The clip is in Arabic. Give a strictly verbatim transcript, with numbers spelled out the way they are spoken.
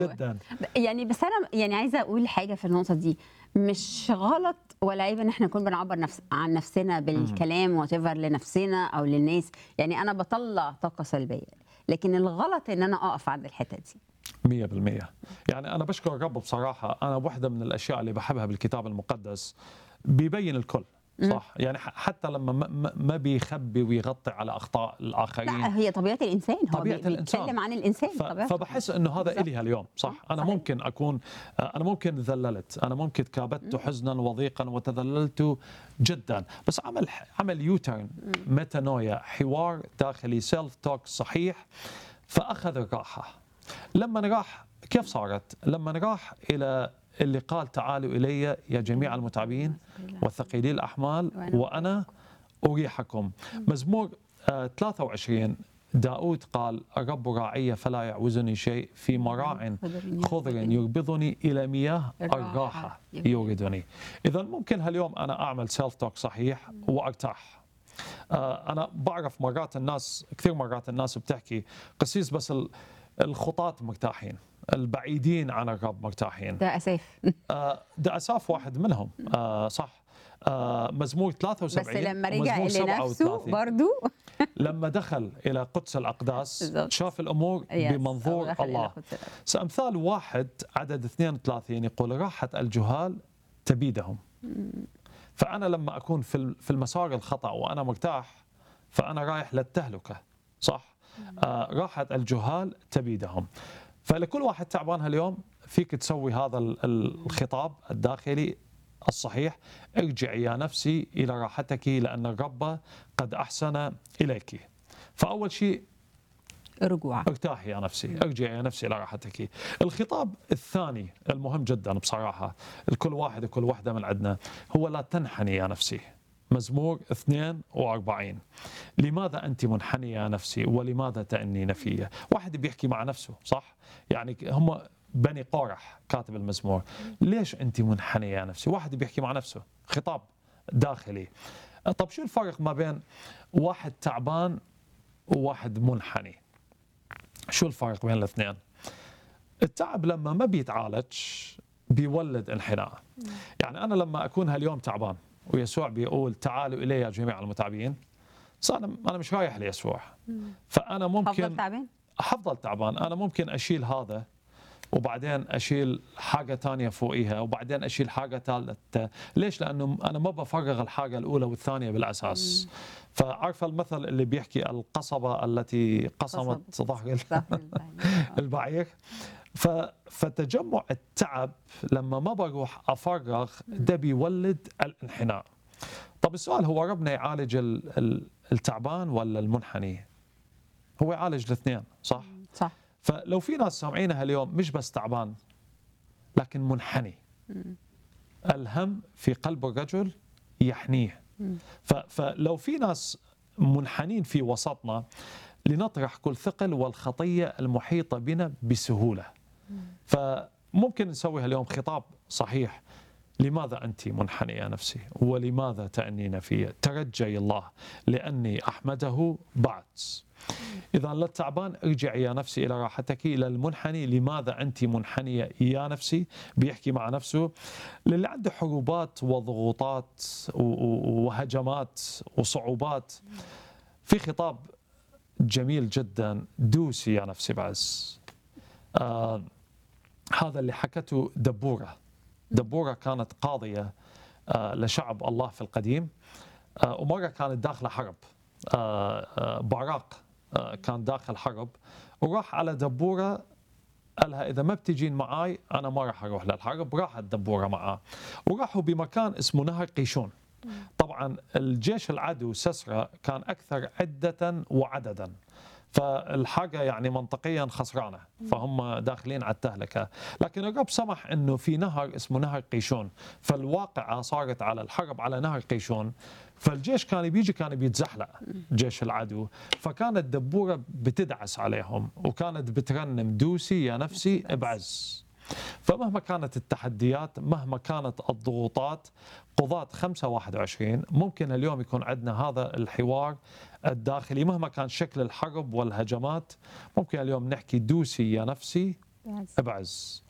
جدًا. يعني بس أنا يعني عايزة أقول حاجة في النقطة دي، مش غلط ولا عيب إن إحنا نكون بنعبّر نفس عن نفسنا إمم. بالكلام whatever لنفسنا أو للناس، يعني أنا باطلّع طاقة سلبية، لكن الغلط إن أنا أقف عند الحتة دي. مية بالمية يعني أنا باشكر الرب بصراحة، أنا واحدة من الأشياء اللي باحبها بالكتاب المقدس بيبين الكل، إمم. صح؟ يعني ح حتى لمّا ما ما ما بيخبّي ويغطي على أخطاء الآخرين، لأ، هي طبيعة الإنسان، هو طبيعة بي الإنسان. بيتكلم عن الإنسان ف طبيعته. فباحس إنه هذا بالضبط. إلي هاليوم، آه، صح؟ أنا صحيح. ممكن أكون آآ أنا ممكن ذلّلت، أنا ممكن كابدت إمم. حزنًا وضيقًا وتذللت جدًا، بس عمل ح عمل U-turn إمم. ميتانويا، حوار داخلي self talk صحيح، فأخذ الراحة. لمّا راح كيف صارت؟ لمّا راح إلى اللي قال تعالوا إلي يا جميع المتعبين وثقيلي الأحمال وأنا وأنا أريحكم. إمم. مزمور آآ ثلاثة وعشرين داود قال الرب راعي فلا يعوزني شيء في مراع خضر يربضني إلى مياه الراحة الراحة يوردني. يوردني. إذا ممكن هاليوم أنا أعمل self talk صحيح وأرتاح. آه، أنا بعرف مرات الناس كثير مرات الناس بتحكي قسيس بس ال- الخطاة مرتاحين، البعيدين عن الرب مرتاحين. ده أساف. آه، ده أساف واحد منهم، آه، صح. آه، مزمور بس ثلاثة وسبعين لمّا رجع ومزمور لنفسه سبعة وثلاثين برضه لما دخل إلى قدس الأقداس بالضبط. شاف الأمور yes. أو بمنظور دخل إلى الله. قدس الأقداس. سأمثال واحد عدد اثنين وثلاثين يقول راحة الجهال تبيدهم. إمم. فأنا لما أكون في ال- في المسار الخطأ وأنا مرتاح فأنا رايح للتهلكة، صح؟ آه راحة الجهال تبيدهم. فلكل واحد تعبان هاليوم فيك تسوي هذا ال- الخطاب الداخلي الصحيح: ارجعي يا نفسي إلى راحتك لأن الرب قد أحسن إليك. فأول شيء الرجوع. ارتاحي يا نفسي، ارجعي يا نفسي إلى راحتك. الخطاب الثاني المهم جدا بصراحة لكل واحد وكل واحدة من عندنا هو لا تنحني يا نفسي. مزمور اثنين وأربعين لماذا أنت منحنية يا نفسي ولماذا تأنين في؟ واحد بيحكي مع نفسه، صح؟ يعني هم بني قورح كاتب المزمور، ليش أنت منحنية يا نفسي؟ واحد بيحكي مع نفسه، خطاب داخلي. طب شو الفرق ما بين واحد تعبان وواحد منحني؟ شو الفرق بين الاثنين؟ التعب لما ما بيتعالج بيولد انحناء. يعني أنا لما أكون هاليوم تعبان ويسوع بيقول تعالوا إلي يا جميع المتعبين، بس أنا أنا مش رايح ليسوع، فأنا هافضل ممكن تعبان؟ أحفضل تعبان. أنا ممكن أشيل هذا وبعدين أشيل حاجة تانية فوقيها وبعدين أشيل حاجة ثالثة. ليش؟ لأنه أنا ما بفرغ الحاجة الأولى والثانية بالأساس. فعارفة المثل اللي بيحكي القصبة التي قصمت قصبت ظهر ال- ظهر البعير. آه. البعير. ف- فتجمع التعب لما ما بروح أفرغ ده بيولد الانحناء. طب السؤال هو ربنا يعالج ال- ال- التعبان ولا المنحني؟ هو يعالج الاثنين، صح؟ صح. فلو في ناس سامعينها اليوم مش بس تعبان لكن منحني، إمم. الهم في قلب الرجل يحنيه. إمم. ف- فلو في ناس منحنين في وسطنا لنطرح كل ثقل والخطية المحيطة بنا بسهولة. فممكن نسويها اليوم خطاب صحيح: لماذا أنت منحنية يا نفسي ولماذا تأنين في؟ ترجي الله لأني أحمده بعد. إذا للتعبان ارجعي يا نفسي إلى راحتك. إلى المنحني لماذا أنت منحنية يا نفسي؟ بيحكي مع نفسه. للي عنده حروبات وضغوطات و- و- وهجمات وصعوبات في خطاب جميل جدا: دوسي يا نفسي بعز. آه هذا اللي حكته دبورة. دبورة كانت قاضية آه لشعب الله في القديم، آه ومرة كانت داخلة حرب. آه آه باراق آه كان داخل حرب وراح على دبورة قالها إذا ما بتجين معاي أنا ما راح أروح للحرب. راحت دبورة معاه وراحوا بمكان اسمه نهر قيشون. طبعا الجيش العدو سسرى كان أكثر عدة وعددا، فالحاجة يعني منطقيا خسرانة، فهم داخلين على التهلكة. لكن الرب سمح أنه في نهر اسمه نهر قيشون، فالواقعة صارت على الحرب على نهر قيشون، فالجيش كان بيجي كان بيتزحلق جيش العدو، فكانت دبورة بتدعس عليهم وكانت بترنم دوسي يا نفسي بعز. فمهما كانت التحديات، مهما كانت الضغوطات، قضاة خمسة واحد وعشرين ممكن اليوم يكون عندنا هذا الحوار الداخلي. مهما كان شكل الحرب والهجمات ممكن اليوم نحكي دوسي يا نفسي يس. ابعز